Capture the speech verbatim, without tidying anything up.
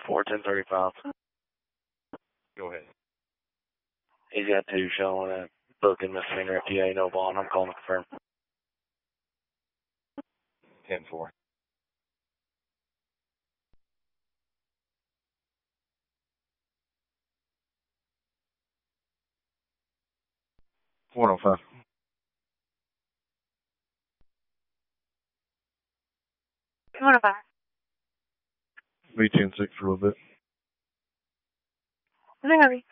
four, ten thirty-five. Go ahead. He's got two showing a booking misdemeanor F T A, no bond. I'm calling to confirm. ten four. one oh five. one oh five. V ten six for a little bit. Hurry.